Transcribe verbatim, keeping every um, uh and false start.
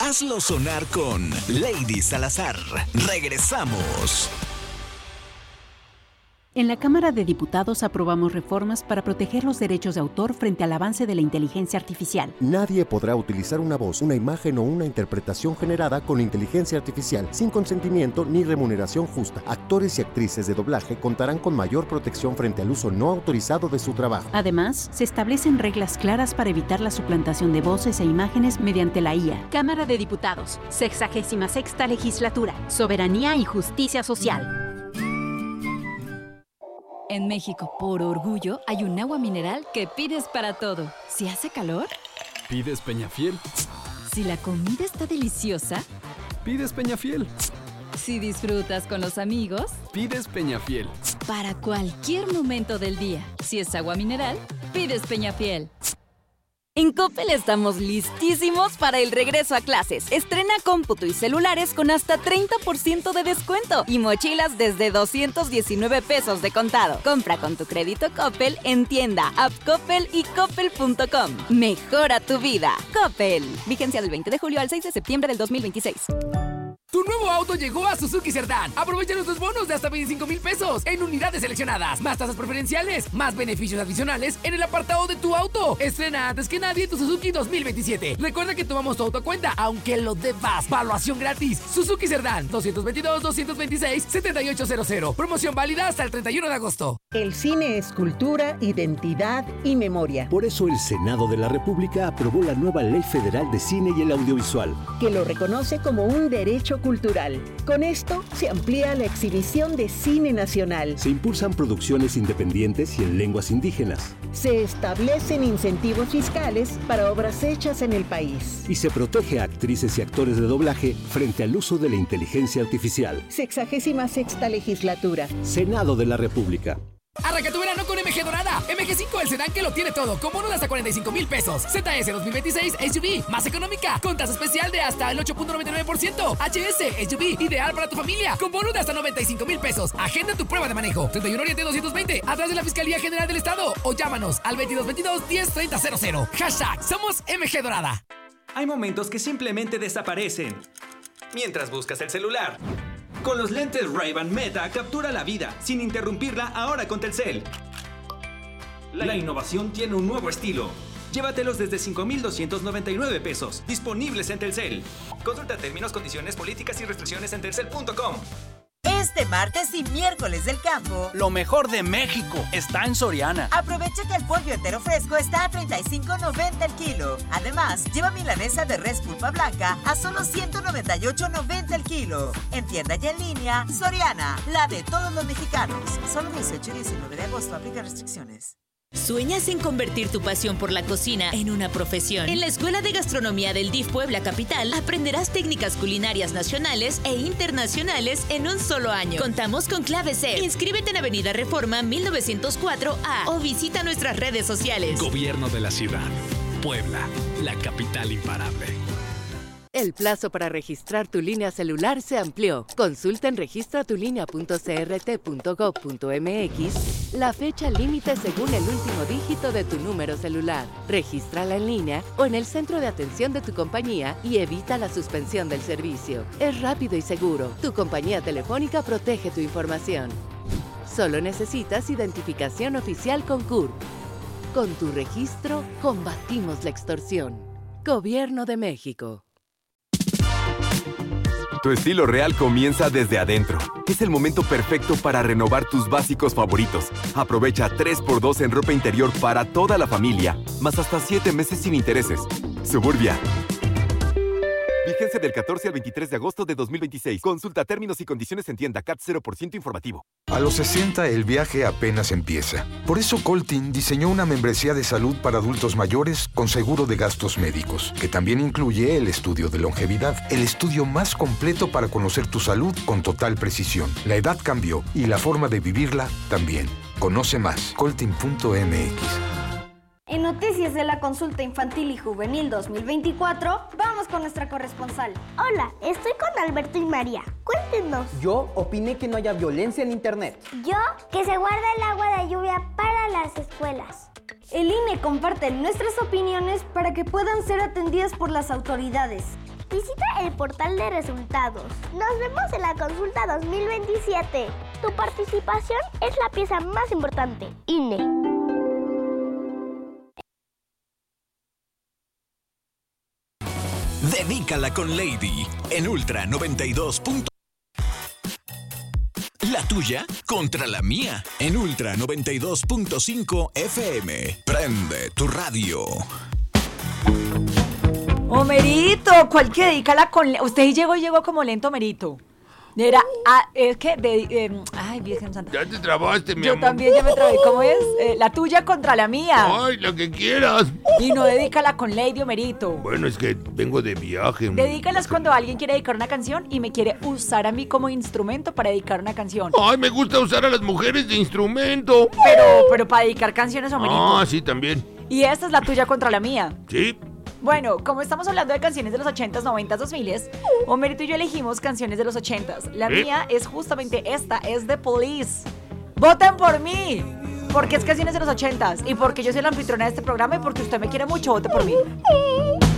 Hazlo sonar con Lady Salazar. Regresamos. En la Cámara de Diputados aprobamos reformas para proteger los derechos de autor frente al avance de la inteligencia artificial. Nadie podrá utilizar una voz, una imagen o una interpretación generada con inteligencia artificial sin consentimiento ni remuneración justa. Actores y actrices de doblaje contarán con mayor protección frente al uso no autorizado de su trabajo. Además, se establecen reglas claras para evitar la suplantación de voces e imágenes mediante la I A. Cámara de Diputados, sexagésima sexta legislatura, soberanía y justicia social. En México, por orgullo, hay un agua mineral que pides para todo. Si hace calor, pides Peñafiel. Si la comida está deliciosa, pides Peñafiel. Si disfrutas con los amigos, pides Peñafiel. Para cualquier momento del día, si es agua mineral, pides Peñafiel. En Coppel estamos listísimos para el regreso a clases. Estrena cómputo y celulares con hasta treinta por ciento de descuento y mochilas desde doscientos diecinueve pesos de contado. Compra con tu crédito Coppel en tienda, app Coppel y coppel punto com. Mejora tu vida. Coppel. Vigencia del veinte de julio al seis de septiembre del dos mil veintiséis. Tu nuevo auto llegó a Suzuki Cerdán. Aprovecha nuestros bonos de hasta veinticinco mil pesos en unidades seleccionadas. Más tasas preferenciales, más beneficios adicionales en el apartado de tu auto. Estrena antes que nadie tu Suzuki dos mil veintisiete. Recuerda que tomamos tu auto a cuenta, aunque lo debas. Valuación gratis. Suzuki Cerdán, dos dos dos, dos dos seis, siete ocho cero cero. Promoción válida hasta el treinta y uno de agosto. El cine es cultura, identidad y memoria. Por eso el Senado de la República aprobó la nueva Ley Federal de Cine y el Audiovisual, que lo reconoce como un derecho cultural. Con esto se amplía la exhibición de cine nacional. Se impulsan producciones independientes y en lenguas indígenas. Se establecen incentivos fiscales para obras hechas en el país. Y se protege a actrices y actores de doblaje frente al uso de la inteligencia artificial. Sexagésima sexta legislatura. Senado de la República. Arranca tu verano con M G Dorada. M G cinco, el sedán que lo tiene todo, con bono de hasta cuarenta y cinco mil pesos. Z S dos mil veintiséis S U V, más económica, con tasa especial de hasta el ocho punto noventa y nueve por ciento. H S S U V, ideal para tu familia, con bono de hasta noventa y cinco mil pesos. Agenda tu prueba de manejo. treinta y uno Oriente doscientos veinte, atrás de la Fiscalía General del Estado. O llámanos al veintidós veintidós, diez treinta cero cero. Hashtag Somos M G Dorada. Hay momentos que simplemente desaparecen mientras buscas el celular. Con los lentes Ray-Ban Meta captura la vida sin interrumpirla ahora con Telcel. La innovación tiene un nuevo estilo. Llévatelos desde cinco mil doscientos noventa y nueve pesos. Disponibles en Telcel. Consulta términos, condiciones, políticas y restricciones en telcel punto com. Este martes y miércoles del campo, lo mejor de México está en Soriana. Aprovecha que el pollo entero fresco está a treinta y cinco noventa el kilo. Además, lleva milanesa de res pulpa blanca a solo ciento noventa y ocho noventa el kilo. En tienda y en línea, Soriana, la de todos los mexicanos. Solo dieciocho y diecinueve de agosto, aplica restricciones. ¿Sueñas en convertir tu pasión por la cocina en una profesión? En la Escuela de Gastronomía del D I F Puebla Capital aprenderás técnicas culinarias nacionales e internacionales en un solo año. Contamos con clave C. Inscríbete en Avenida Reforma mil novecientos cuatro A o visita nuestras redes sociales. Gobierno de la Ciudad. Puebla, la capital imparable. El plazo para registrar tu línea celular se amplió. Consulta en registra tu línea punto c r t punto gob punto m x la fecha límite según el último dígito de tu número celular. Regístrala en línea o en el centro de atención de tu compañía y evita la suspensión del servicio. Es rápido y seguro. Tu compañía telefónica protege tu información. Solo necesitas identificación oficial con C U R P. Con tu registro, combatimos la extorsión. Gobierno de México. Tu estilo real comienza desde adentro. Es el momento perfecto para renovar tus básicos favoritos. Aprovecha tres por dos en ropa interior para toda la familia, más hasta siete meses sin intereses. Suburbia. Vigencia del catorce al veintitrés de agosto de dos mil veintiséis. Consulta términos y condiciones en tienda. C A T cero por ciento informativo. A los sesenta el viaje apenas empieza. Por eso Coltin diseñó una membresía de salud para adultos mayores con seguro de gastos médicos, que también incluye el estudio de longevidad, el estudio más completo para conocer tu salud con total precisión. La edad cambió y la forma de vivirla también. Conoce más. Coltin punto m x. En Noticias de la Consulta Infantil y Juvenil dos mil veinticuatro, vamos con nuestra corresponsal. Hola, estoy con Alberto y María. Cuéntenos. Yo opiné que no haya violencia en Internet. Yo, que se guarda el agua de lluvia para las escuelas. El I N E comparte nuestras opiniones para que puedan ser atendidas por las autoridades. Visita el portal de resultados. Nos vemos en la consulta dos mil veintisiete. Tu participación es la pieza más importante. I N E. Dedícala con Lady en Ultra noventa y dos. La tuya contra la mía en Ultra noventa y dos punto cinco F M. Prende tu radio. Homerito, ¿cuál que dedícala con? Usted llegó y llegó como lento, Homerito. Era, ah, es que, de, eh, ay, Virgen Santa. Ya te trabaste, mi Yo amor. Yo también ya me trabé. ¿Cómo es? Eh, la tuya contra la mía. Ay, lo que quieras. Y no dedícala con Lady, Homerito. Bueno, es que vengo de viaje. Dedícalas cuando alguien quiere dedicar una canción y me quiere usar a mí como instrumento para dedicar una canción. Ay, me gusta usar a las mujeres de instrumento. Pero, pero para dedicar canciones, Homerito. Ah, sí, también. Y esta es la tuya contra la mía. Sí. Bueno, como estamos hablando de canciones de los ochentas, noventas, dos miles, Homerito y yo elegimos canciones de los ochentas. La ¿Eh? mía es justamente esta, es The Police. ¡Voten por mí! Porque es canciones de los ochentas y porque yo soy la anfitriona de este programa y porque usted me quiere mucho, vote por mí.